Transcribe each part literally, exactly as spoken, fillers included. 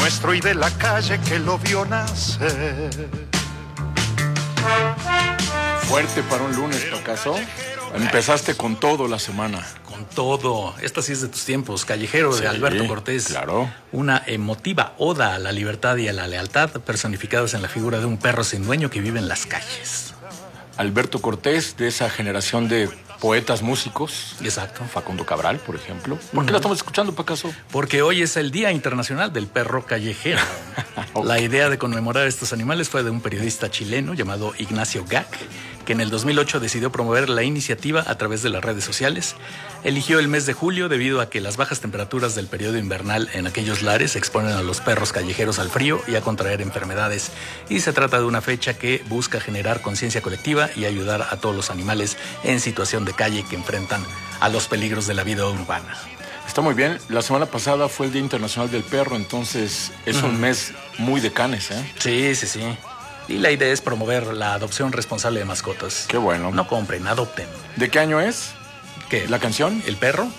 nuestro y de la calle que lo vio nacer. Fuerte para un lunes, ¿acaso? Empezaste con todo la semana. Con todo. Esta sí es de tus tiempos. Callejero de Sí, Alberto Cortés. Claro. Una emotiva oda a la libertad y a la lealtad personificadas en la figura de un perro sin dueño que vive en las calles. Alberto Cortés, de esa generación de poetas músicos. Exacto. Facundo Cabral, por ejemplo. ¿Por qué la estamos escuchando, Picasso? Porque hoy es el Día Internacional del Perro Callejero. Okay. La idea de conmemorar a estos animales fue de un periodista chileno llamado Ignacio Gac, que en el dos mil ocho decidió promover la iniciativa a través de las redes sociales. Eligió el mes de julio debido a que las bajas temperaturas del periodo invernal en aquellos lares exponen a los perros callejeros al frío y a contraer enfermedades. Y se trata de una fecha que busca generar conciencia colectiva y ayudar a todos los animales en situación de calle que enfrentan a los peligros de la vida urbana. Está muy bien. La semana pasada fue el Día Internacional del Perro, entonces es uh-huh. un mes muy de canes, ¿eh? Sí, sí, sí. Y la idea es promover la adopción responsable de mascotas. Qué bueno. No compren, adopten. ¿De qué año es? ¿Qué? ¿La canción? ¿El perro?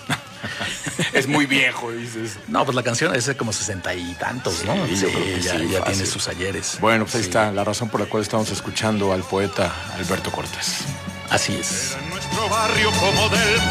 Es muy viejo, dices. No, pues la canción es como sesenta y tantos, sí, ¿no? Sí, yo creo que ya, sí, ya tiene sus ayeres. Bueno, pues ahí sí. está la razón por la cual estamos escuchando al poeta Alberto Cortés. Así es. En nuestro barrio como del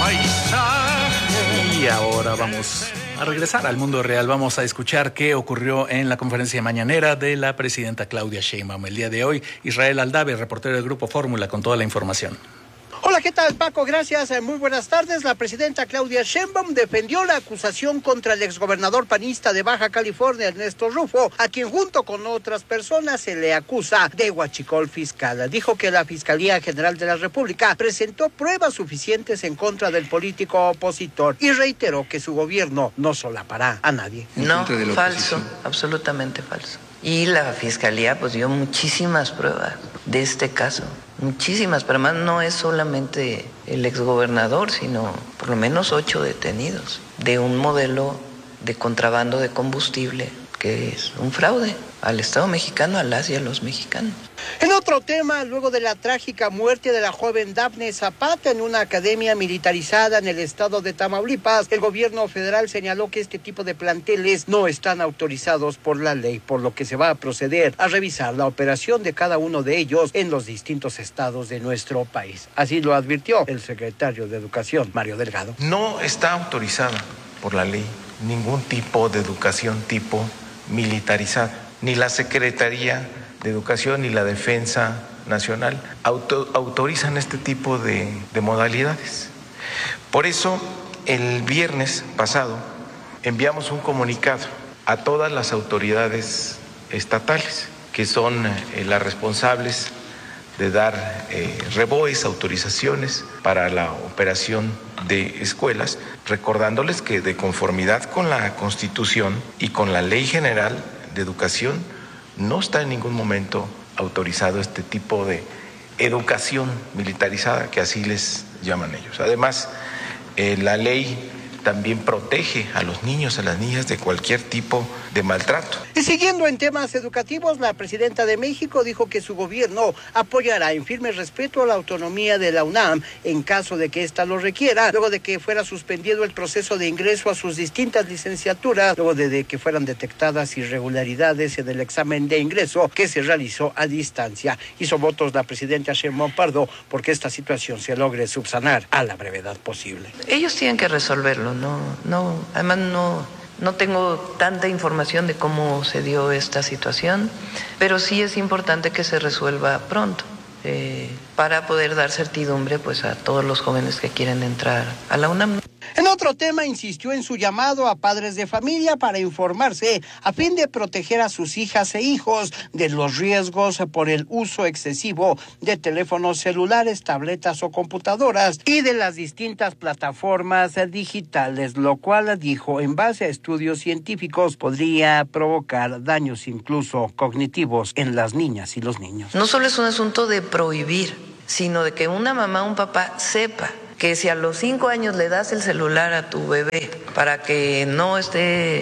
paisaje. Y ahora vamos a regresar al mundo real. Vamos a escuchar qué ocurrió en la conferencia mañanera de la presidenta Claudia Sheinbaum. El día de hoy, Israel Aldave, reportero del Grupo Fórmula, con toda la información. Hola, ¿qué tal, Paco? Gracias, muy buenas tardes. La presidenta Claudia Sheinbaum defendió la acusación contra el exgobernador panista de Baja California, Ernesto Rufo, a quien junto con otras personas se le acusa de huachicol fiscal. Dijo que la Fiscalía General de la República presentó pruebas suficientes en contra del político opositor y reiteró que su gobierno no solapará a nadie. No, falso, absolutamente falso. Y la Fiscalía pues dio muchísimas pruebas de este caso. Muchísimas, pero además no es solamente el exgobernador, sino por lo menos ocho detenidos de un modelo de contrabando de combustible que es un fraude al Estado mexicano, a las y a los mexicanos. En otro tema, luego de la trágica muerte de la joven Dafne Zapata en una academia militarizada en el estado de Tamaulipas, el gobierno federal señaló que este tipo de planteles no están autorizados por la ley, por lo que se va a proceder a revisar la operación de cada uno de ellos en los distintos estados de nuestro país. Así lo advirtió el secretario de Educación, Mario Delgado. No está autorizada por la ley ningún tipo de educación tipo militarizada, ni la Secretaría de Educación ni la Defensa Nacional auto, autorizan este tipo de, de modalidades. Por eso, el viernes pasado enviamos un comunicado a todas las autoridades estatales, que son eh, las responsables de dar eh, reboes, autorizaciones para la operación de escuelas, recordándoles que de conformidad con la Constitución y con la Ley General de Educación, no está en ningún momento autorizado este tipo de educación militarizada, que así les llaman ellos. Además, eh, la ley también protege a los niños, a las niñas de cualquier tipo de maltrato. Y siguiendo en temas educativos, la presidenta de México dijo que su gobierno apoyará en firme respeto a la autonomía de la UNAM en caso de que ésta lo requiera, luego de que fuera suspendido el proceso de ingreso a sus distintas licenciaturas, luego de, de que fueran detectadas irregularidades en el examen de ingreso que se realizó a distancia. Hizo votos la presidenta Sheinbaum Pardo porque esta situación se logre subsanar a la brevedad posible. Ellos tienen que resolverlo, no, no, además no... No tengo tanta información de cómo se dio esta situación, pero sí es importante que se resuelva pronto eh, para poder dar certidumbre pues, a todos los jóvenes que quieren entrar a la UNAM. En otro tema, insistió en su llamado a padres de familia para informarse a fin de proteger a sus hijas e hijos de los riesgos por el uso excesivo de teléfonos celulares, tabletas o computadoras y de las distintas plataformas digitales, lo cual, dijo, en base a estudios científicos podría provocar daños incluso cognitivos en las niñas y los niños. No solo es un asunto de prohibir, sino de que una mamá o un papá sepa que si a los cinco años le das el celular a tu bebé para que no esté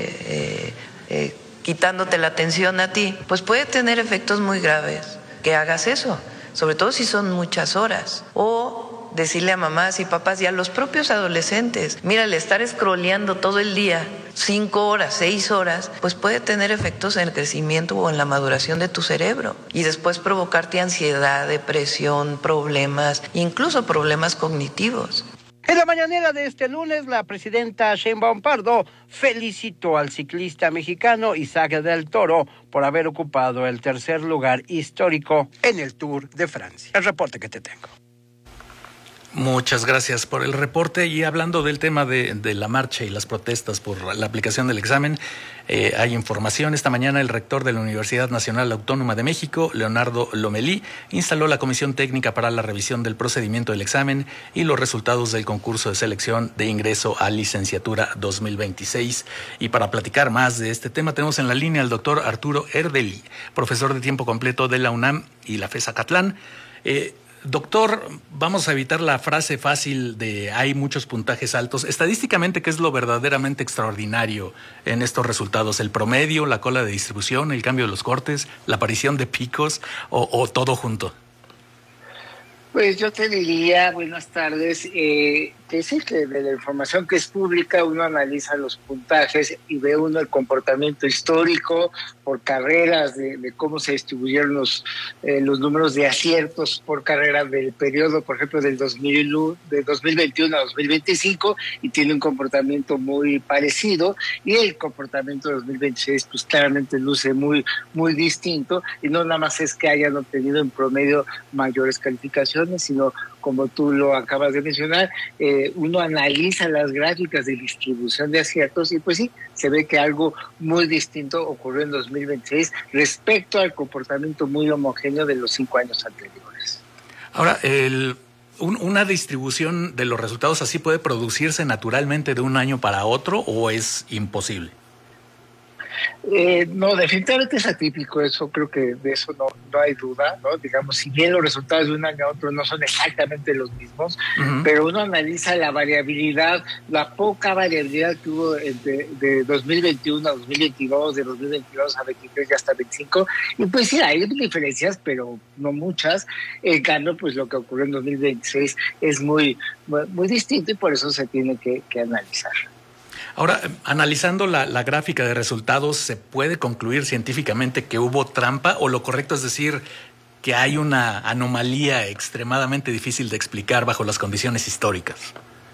eh, eh, quitándote la atención a ti, pues puede tener efectos muy graves que hagas eso, sobre todo si son muchas horas. O decirle a mamás y papás y a los propios adolescentes, mira, el estar scrolleando todo el día, cinco horas, seis horas, pues puede tener efectos en el crecimiento o en la maduración de tu cerebro y después provocarte ansiedad, depresión, problemas, incluso problemas cognitivos. En la mañanera de este lunes, la presidenta Sheinbaum Pardo felicitó al ciclista mexicano Isaac del Toro por haber ocupado el tercer lugar histórico en el Tour de Francia. El reporte que te tengo. Muchas gracias por el reporte. Y hablando del tema de, de la marcha y las protestas por la aplicación del examen, eh, hay información. Esta mañana el rector de la Universidad Nacional Autónoma de México, Leonardo Lomelí, instaló la Comisión Técnica para la revisión del procedimiento del examen y los resultados del concurso de selección de ingreso a licenciatura dos mil veintiséis. Y para platicar más de este tema tenemos en la línea al doctor Arturo Erdeli, profesor de tiempo completo de la UNAM y la FES Acatlán. Eh, Doctor, vamos a evitar la frase fácil de hay muchos puntajes altos. Estadísticamente, ¿qué es lo verdaderamente extraordinario en estos resultados? ¿El promedio, la cola de distribución, el cambio de los cortes, la aparición de picos o, o todo junto? Pues yo te diría, buenas tardes, eh, que sí, que de la información que es pública uno analiza los puntajes y ve uno el comportamiento histórico por carreras, de, de cómo se distribuyeron los, eh, los números de aciertos por carrera del periodo, por ejemplo, del dos mil, de dos mil veintiuno a dos mil veinticinco, y tiene un comportamiento muy parecido, y el comportamiento de dos mil veintiséis pues claramente luce muy, muy distinto, y no nada más es que hayan obtenido en promedio mayores calificaciones, sino como tú lo acabas de mencionar, eh, uno analiza las gráficas de distribución de aciertos y pues sí, se ve que algo muy distinto ocurrió en dos mil veintiséis respecto al comportamiento muy homogéneo de los cinco años anteriores. Ahora, el, un, ¿una distribución de los resultados así puede producirse naturalmente de un año para otro o es imposible? Eh, no, definitivamente es atípico eso, creo que de eso no, no hay duda, ¿no? Digamos, si bien los resultados de un año a otro no son exactamente los mismos, uh-huh. pero uno analiza la variabilidad, la poca variabilidad que hubo de, de dos mil veintiuno a dos mil veintidós, de dos mil veintidós a veintitrés y hasta veinticinco, y pues sí, hay diferencias, pero no muchas. En cambio, pues lo que ocurrió en dos mil veintiséis es muy, muy, muy distinto y por eso se tiene que, que analizar. Ahora, analizando la, la gráfica de resultados, ¿se puede concluir científicamente que hubo trampa o lo correcto es decir que hay una anomalía extremadamente difícil de explicar bajo las condiciones históricas?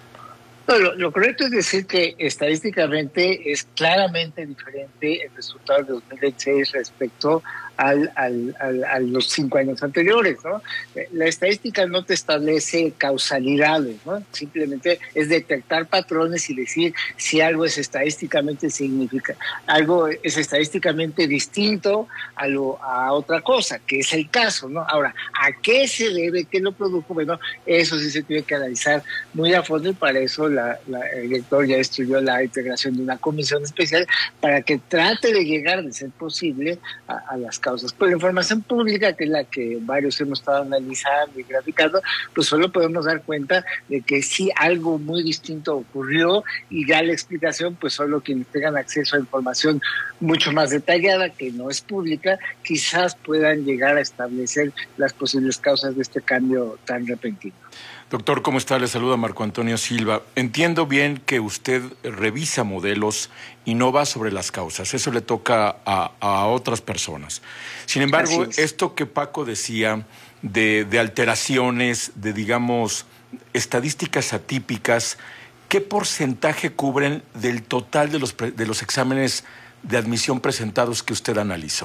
No, lo, lo correcto es decir que estadísticamente es claramente diferente el resultado de dos mil veintiséis respecto al, al, al, a los cinco años anteriores, ¿no? La estadística no te establece causalidades, ¿no? Simplemente es detectar patrones y decir si algo es estadísticamente significa, algo es estadísticamente distinto a lo a otra cosa, que es el caso, ¿no? Ahora, ¿a qué se debe? ¿Qué lo produjo? Bueno, eso sí se tiene que analizar muy a fondo y para eso la, la, el director ya estudió la integración de una comisión especial para que trate de llegar, de ser posible, a, a las causas. Pero la información pública, que es la que varios hemos estado analizando y graficando, pues solo podemos dar cuenta de que sí algo muy distinto ocurrió y ya la explicación, pues solo quienes tengan acceso a información mucho más detallada, que no es pública, quizás puedan llegar a establecer las posibles causas de este cambio tan repentino. Doctor, ¿cómo está? Le saluda Marco Antonio Silva. Entiendo bien que usted revisa modelos y no va sobre las causas. Eso le toca a, a otras personas. Sin embargo, es. esto que Paco decía de, de alteraciones, de, digamos, estadísticas atípicas, ¿qué porcentaje cubren del total de los, de los exámenes de admisión presentados que usted analizó?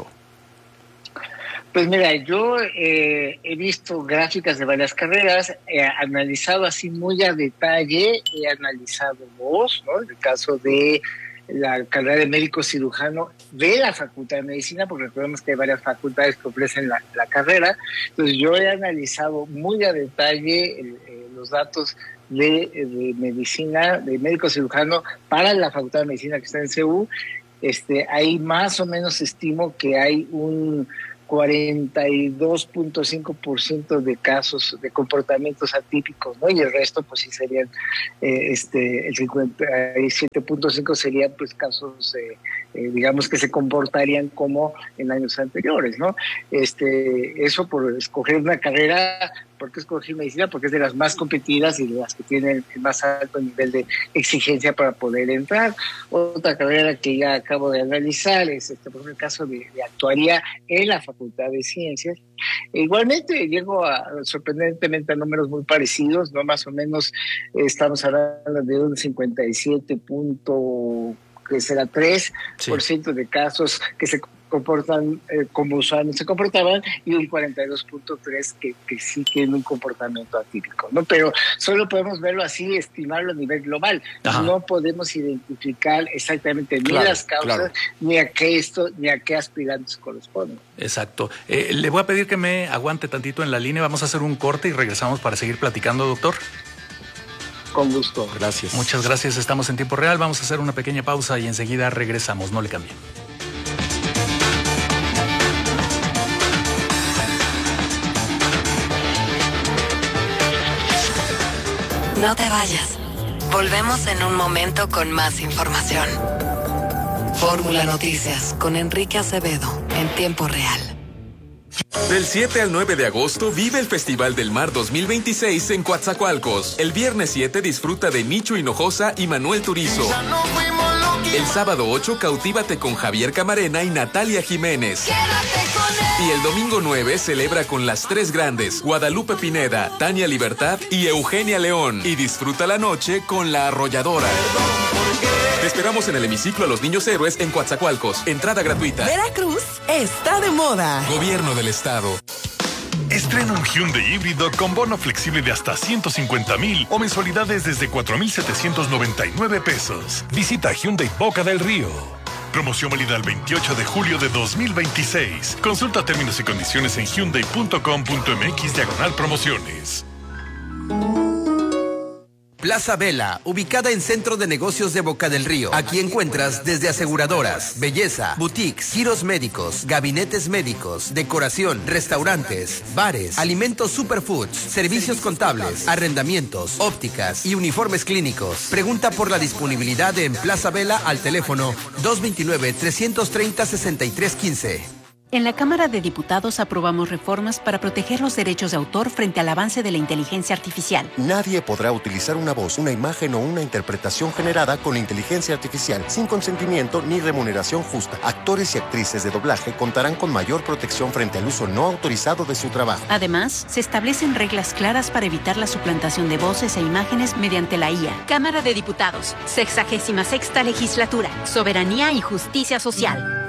Pues mira, yo eh, he visto gráficas de varias carreras, he analizado así muy a detalle, he analizado dos, ¿no? En el caso de la carrera de médico cirujano de la Facultad de Medicina, porque recordemos que hay varias facultades que ofrecen la, la carrera. Entonces yo he analizado muy a detalle el, eh, los datos de, de medicina, de médico cirujano para la Facultad de Medicina que está en C U. Este, ahí más o menos estimo que hay un cuarenta y dos punto cinco por ciento de casos de comportamientos atípicos, ¿no? Y el resto, pues sí serían, eh, este, el cincuenta y siete punto cinco serían, pues, casos, eh, eh, digamos, que se comportarían como en años anteriores, ¿no? Este, eso por escoger una carrera ¿Por qué escogí medicina? Porque es de las más competidas y de las que tienen el más alto nivel de exigencia para poder entrar. Otra carrera que ya acabo de analizar es, este, por ejemplo, el caso de, de actuaría en la Facultad de Ciencias. E igualmente llego a, sorprendentemente a números muy parecidos, ¿no? Más o menos eh, estamos hablando de un cincuenta y siete punto que será tres por ciento sí. de casos que se comportan eh, como usualmente se comportaban y un cuarenta y dos punto tres que, que sí tienen un comportamiento atípico, ¿no? Pero solo podemos verlo así, estimarlo a nivel global. Ajá. No podemos identificar exactamente claro, ni las causas, claro. ni a qué esto, ni a qué aspirantes corresponden. Exacto. Eh, le voy a pedir que me aguante tantito en la línea. Vamos a hacer un corte y regresamos para seguir platicando, doctor. Con gusto. Gracias. Muchas gracias. Estamos en tiempo real. Vamos a hacer una pequeña pausa y enseguida regresamos. No le cambien. No te vayas. Volvemos en un momento con más información. Fórmula Noticias con Enrique Acevedo en tiempo real. Del siete al nueve de agosto vive el Festival del Mar dos mil veintiséis en Coatzacoalcos. El viernes siete disfruta de Micho Hinojosa y Manuel Turizo. El sábado ocho cautívate con Javier Camarena y Natalia Jiménez. Y el domingo nueve celebra con las tres grandes, Guadalupe Pineda, Tania Libertad y Eugenia León. Y disfruta la noche con La Arrolladora. Te esperamos en el hemiciclo a los Niños Héroes en Coatzacoalcos. Entrada gratuita. Veracruz está de moda. Gobierno del Estado. Estrena un Hyundai híbrido con bono flexible de hasta ciento cincuenta mil o mensualidades desde cuatro mil setecientos noventa y nueve pesos. Visita Hyundai Boca del Río. Promoción válida el veintiocho de julio de dos mil veintiséis. Consulta términos y condiciones en hyundai punto com punto m x diagonal promociones. Plaza Vela, ubicada en Centro de Negocios de Boca del Río. Aquí encuentras desde aseguradoras, belleza, boutiques, giros médicos, gabinetes médicos, decoración, restaurantes, bares, alimentos superfoods, servicios contables, arrendamientos, ópticas y uniformes clínicos. Pregunta por la disponibilidad en Plaza Vela al teléfono dos dos nueve, tres tres cero, seis tres uno cinco. En la Cámara de Diputados aprobamos reformas para proteger los derechos de autor frente al avance de la inteligencia artificial. Nadie podrá utilizar una voz, una imagen o una interpretación generada con inteligencia artificial sin consentimiento ni remuneración justa. Actores y actrices de doblaje contarán con mayor protección frente al uso no autorizado de su trabajo. Además, se establecen reglas claras para evitar la suplantación de voces e imágenes mediante la I A. Cámara de Diputados, sexagésima sexta legislatura, soberanía y justicia social.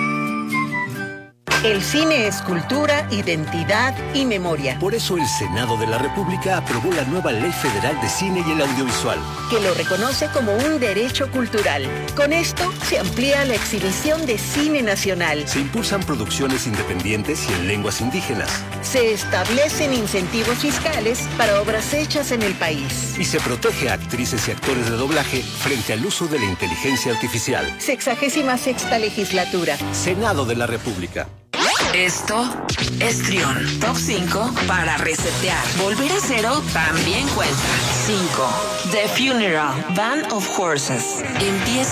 El cine es cultura, identidad y memoria. Por eso el Senado de la República aprobó la nueva Ley Federal de Cine y el Audiovisual, que lo reconoce como un derecho cultural. Con esto se amplía la exhibición de cine nacional. Se impulsan producciones independientes y en lenguas indígenas. Se establecen incentivos fiscales para obras hechas en el país. Y se protege a actrices y actores de doblaje frente al uso de la inteligencia artificial. Sexagésima sexta legislatura. Senado de la República. Esto es Trión. Top cinco para resetear. Volver a cero también cuenta. cinco. The Funeral, Band of Horses. Empieza